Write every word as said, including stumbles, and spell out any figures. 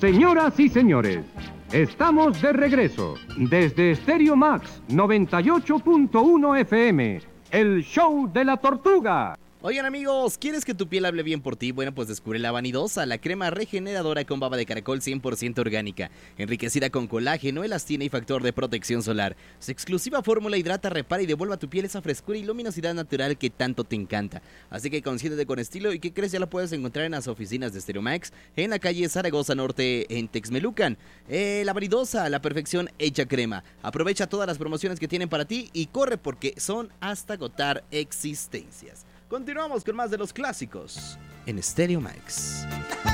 Señoras y señores, estamos de regreso desde Stereo Max noventa y ocho punto uno F M, el show de la tortuga. Oigan amigos, ¿quieres que tu piel hable bien por ti? Bueno, pues descubre la Vanidosa, la crema regeneradora con baba de caracol cien por ciento orgánica, enriquecida con colágeno, elastina y factor de protección solar. Su exclusiva fórmula hidrata, repara y devuelve a tu piel esa frescura y luminosidad natural que tanto te encanta. Así que consiéntete con estilo y ¿qué crees? Ya la puedes encontrar en las oficinas de Stereo Max, en la calle Zaragoza Norte, en Texmelucan. Eh, la Vanidosa, la perfección hecha crema. Aprovecha todas las promociones que tienen para ti y corre porque son hasta agotar existencias. Continuamos con más de los clásicos en Stereo Max.